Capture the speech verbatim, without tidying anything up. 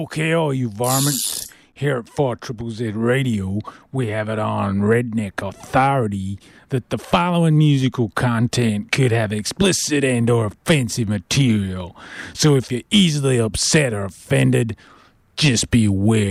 Okay, all you varmints, here at four Triple Z Radio, we have it on Redneck Authority that the following musical content could have explicit and or offensive material. So if you're easily upset or offended, just beware.